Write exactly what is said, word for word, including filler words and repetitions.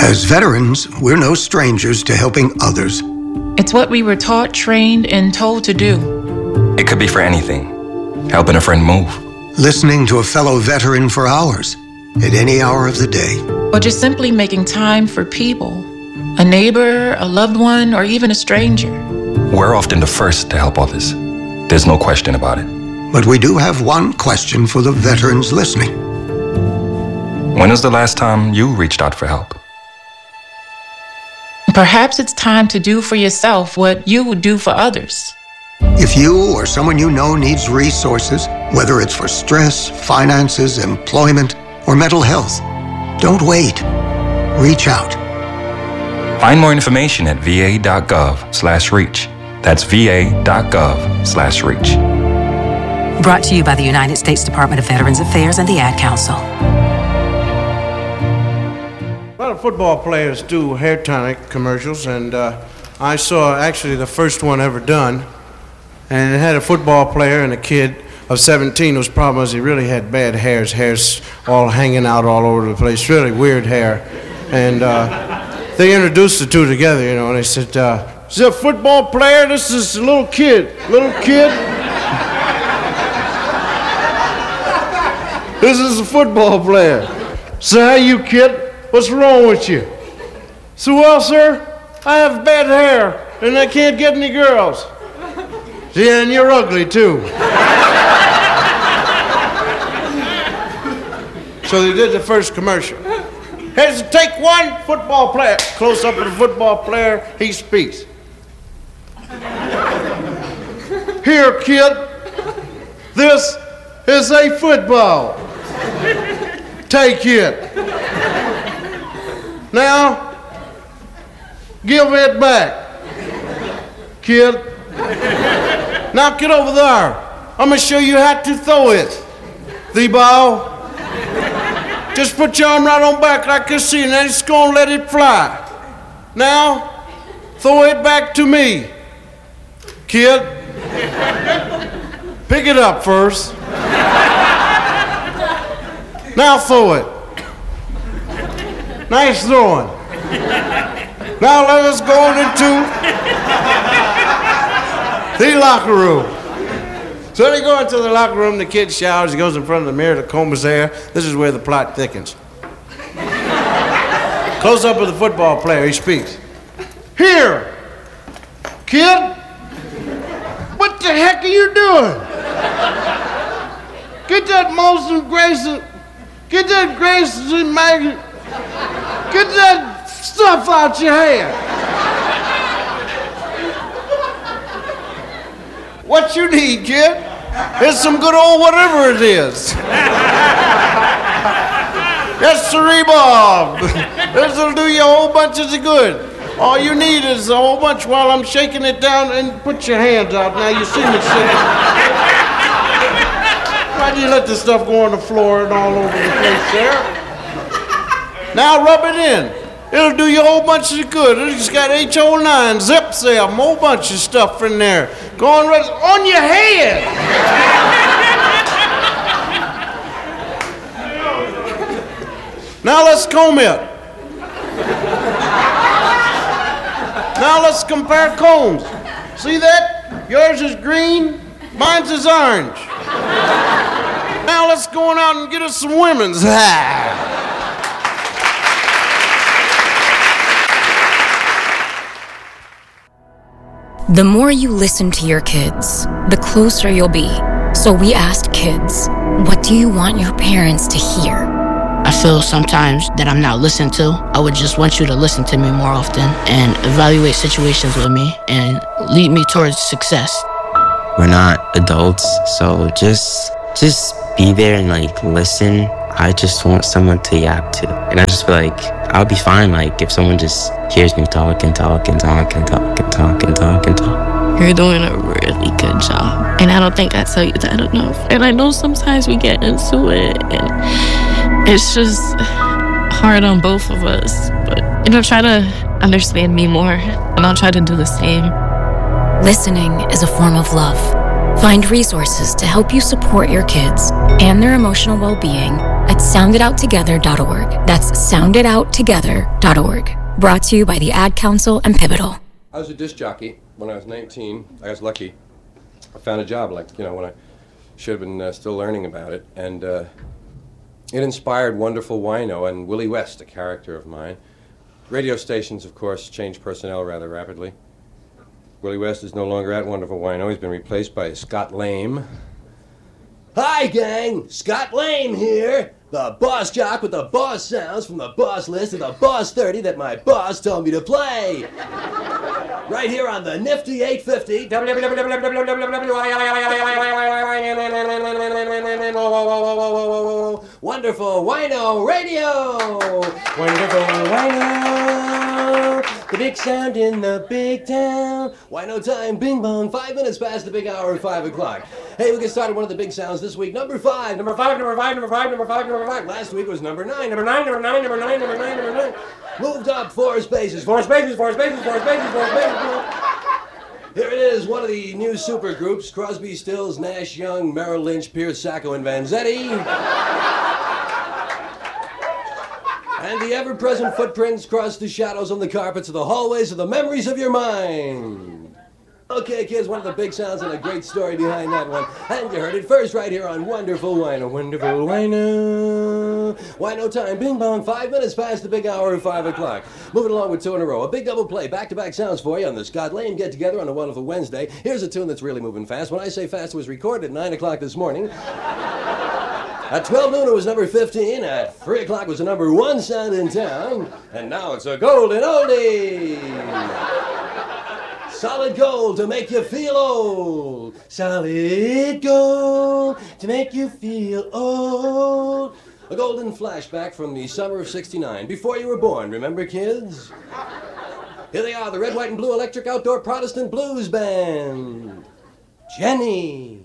As veterans, we're no strangers to helping others. It's what we were taught, trained, and told to do. It could be for anything. Helping a friend move. Listening to a fellow veteran for hours, at any hour of the day. Or just simply making time for people. A neighbor, a loved one, or even a stranger. We're often the first to help others. There's no question about it. But we do have one question for the veterans listening. When was the last time you reached out for help? Perhaps it's time to do for yourself what you would do for others. If you or someone you know needs resources, whether it's for stress, finances, employment, or mental health, don't wait. Reach out. Find more information at va.gov slash reach. That's va.gov slash reach. Brought to you by the United States Department of Veterans Affairs and the Ad Council. A lot of football players do hair tonic commercials, and uh, I saw actually the first one ever done, and it had a football player and a kid of seventeen whose problem was he really had bad hair. His hair's all hanging out all over the place, really weird hair. And uh, they introduced the two together, you know, and they said, uh, is this a football player? This is a little kid. Little kid? This is a football player. So, hey, you kid, what's wrong with you? So, well, sir, I have bad hair, and I can't get any girls. Yeah, and you're ugly, too. So they did the first commercial. Here's to take one football player. Close up of the football player, he speaks. Here, kid, this is a football. Take it. Now, give it back, kid. Now get over there. I'm gonna show you how to throw it. The ball. Just put your arm right on back like you see, and then it's gonna let it fly. Now, throw it back to me, kid. Pick it up first. Now throw it. Nice throwing. Now let us go into the locker room. So they go into the locker room, the kid showers, he goes in front of the mirror to comb his hair. This is where the plot thickens. Close up of the football player, he speaks. Here, kid, what the heck are you doing? Get that Molson Grayson, get that Grayson magazine, get that stuff out your hair. What you need, kid? It's some good old whatever it is. That's Cerebov. This'll do you a whole bunch of good. All you need is a whole bunch while I'm shaking it down, and put your hands out. Now you see me shaking. Why do you let this stuff go on the floor and all over the place there? Now rub it in. It'll do you a whole bunch of good. It's got H O nine, Zip Cell, a whole bunch of stuff in there. Go on, rest on your head. Now let's comb it. Now let's compare combs. See that? Yours is green, mine's is orange. Now let's go on out and get us some women's. The more you listen to your kids, the closer you'll be. So we asked kids, what do you want your parents to hear? I feel sometimes that I'm not listened to. I would just want you to listen to me more often and evaluate situations with me and lead me towards success. We're not adults, so just just be there and like listen. I just want someone to yap to. And I just feel like I'll be fine like if someone just hears me talk and talk and talk and talk and talk and talk and talk. You're doing a really good job. And I don't think I tell you that enough. And I know sometimes we get into it and it's just hard on both of us. But, you know, try to understand me more and I'll try to do the same. Listening is a form of love. Find resources to help you support your kids and their emotional well-being at sound it out together dot org. That's sound it out together dot org. Brought to you by the Ad Council and Pivotal. I was a disc jockey when I was nineteen. I was lucky. I found a job, like, you know, when I should have been uh, still learning about it. And uh, it inspired Wonderful Wino and Willie West, a character of mine. Radio stations, of course, changed personnel rather rapidly. Willie West is no longer at Wonderful Wino. He's been replaced by Scott Lame. Hi, gang! Scott Lame here! The boss jock with the boss sounds from the boss list of the boss thirty that my boss told me to play! Right here on the nifty eight fifty. Wonderful Wino Radio! Wonderful Wino! The big sound in the big town. Wino time, bing bong, five minutes past the big hour of five o'clock. Hey, we get started one of the big sounds this week. Number five, number five, number five, number five, number five, number five. Last week was number nine, number nine, number nine, number nine, number nine, number nine. Moved up four spaces, four spaces, four spaces, four spaces, four spaces. Here it is, one of the new super groups, Crosby, Stills, Nash, Young, Merrill Lynch, Pierce, Sacco, and Vanzetti. And the ever-present footprints cross the shadows on the carpets of the hallways of the memories of your mind. Okay, kids, one of the big sounds and a great story behind that one. And you heard it first right here on Wonderful Wino. Wonderful Wino. Wino time, bing bong, five minutes past the big hour of five o'clock. Moving along with two in a row. A big double play, back-to-back sounds for you on the Scott Lame get-together on a wonderful Wednesday. Here's a tune that's really moving fast. When I say fast, it was recorded at nine o'clock this morning. At twelve noon, it was number fifteen. At three o'clock, it was the number one sound in town. And now it's a golden oldie. Solid gold to make you feel old. Solid gold to make you feel old. A golden flashback from the summer of sixty-nine, before you were born. Remember, kids? Here they are, the Red, White, and Blue Electric Outdoor Protestant Blues Band. Jenny.